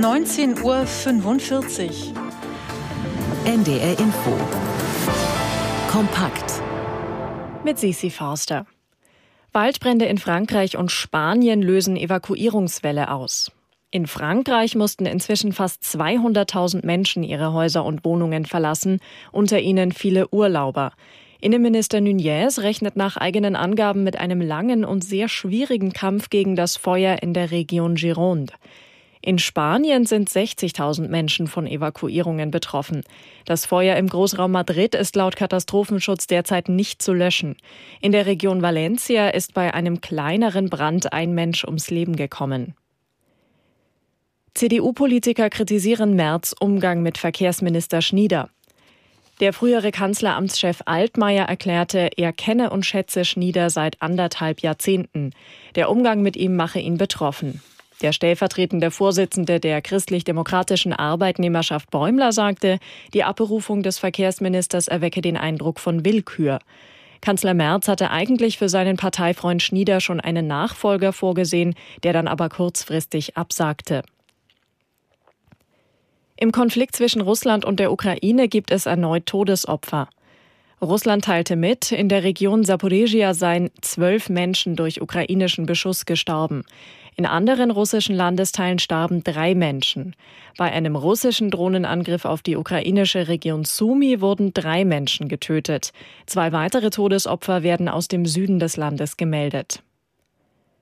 19:45 Uhr. NDR Info. Kompakt. Mit Sisi Forster. Waldbrände in Frankreich und Spanien lösen Evakuierungswelle aus. In Frankreich mussten inzwischen fast 200.000 Menschen ihre Häuser und Wohnungen verlassen, unter ihnen viele Urlauber. Innenminister Nunez rechnet nach eigenen Angaben mit einem langen und sehr schwierigen Kampf gegen das Feuer in der Region Gironde. In Spanien sind 60.000 Menschen von Evakuierungen betroffen. Das Feuer im Großraum Madrid ist laut Katastrophenschutz derzeit nicht zu löschen. In der Region Valencia ist bei einem kleineren Brand ein Mensch ums Leben gekommen. CDU-Politiker kritisieren Merz' Umgang mit Verkehrsminister Schnieder. Der frühere Kanzleramtschef Altmaier erklärte, er kenne und schätze Schnieder seit 1,5 Jahrzehnten. Der Umgang mit ihm mache ihn betroffen. Der stellvertretende Vorsitzende der christlich-demokratischen Arbeitnehmerschaft Bäumler sagte, die Abberufung des Verkehrsministers erwecke den Eindruck von Willkür. Kanzler Merz hatte eigentlich für seinen Parteifreund Schnieder schon einen Nachfolger vorgesehen, der dann aber kurzfristig absagte. Im Konflikt zwischen Russland und der Ukraine gibt es erneut Todesopfer. Russland teilte mit, in der Region Saporizhia seien 12 Menschen durch ukrainischen Beschuss gestorben. In anderen russischen Landesteilen starben 3 Menschen. Bei einem russischen Drohnenangriff auf die ukrainische Region Sumy wurden 3 Menschen getötet. 2 weitere Todesopfer werden aus dem Süden des Landes gemeldet.